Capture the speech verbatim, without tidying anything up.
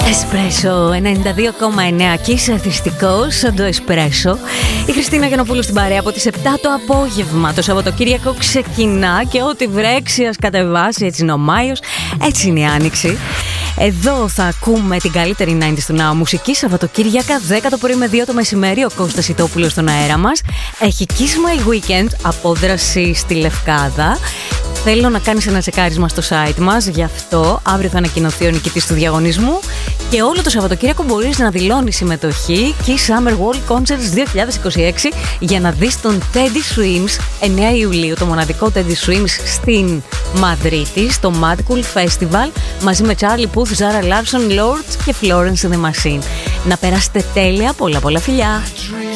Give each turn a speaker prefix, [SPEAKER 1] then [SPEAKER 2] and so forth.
[SPEAKER 1] Εσπρέσο ενενήντα δύο κόμμα εννέα και είσαι αθιστικός σαν το Εσπρέσο. Η Χριστίνα Γιαννοπούλου στην παρέα από τις επτά το απόγευμα. Το Σαββατοκύριακο ξεκινά και ό,τι βρέξει ας κατεβάσει. Έτσι είναι ο Μάιος, έτσι είναι η Άνοιξη. Εδώ θα ακούμε την καλύτερη ενενήντα του Now μουσική Σαββατοκύριακα δέκα το πρωί με δύο το μεσημέρι. Ο Κώστας Ιτόπουλος στον αέρα μας. Έχει Kiss My Weekend, απόδραση στη Λευκάδα. Θέλω να κάνεις ένα τσεκάρισμα στο site μας, γι' αυτό αύριο θα ανακοινωθεί ο νικητής του διαγωνισμού και όλο το Σαββατοκύριακο μπορείς να δηλώνεις συμμετοχή Kiss Summer World Concerts δύο χιλιάδες είκοσι έξι για να δεις τον Teddy Swims εννέα Ιουλίου, το μοναδικό Teddy Swims στην Μαδρίτη, στο Mad Cool Festival, μαζί με Charlie Puth, Zara Larsson, Lords και Florence and the Machine. Να περάσετε τέλεια, πολλά πολλά φιλιά!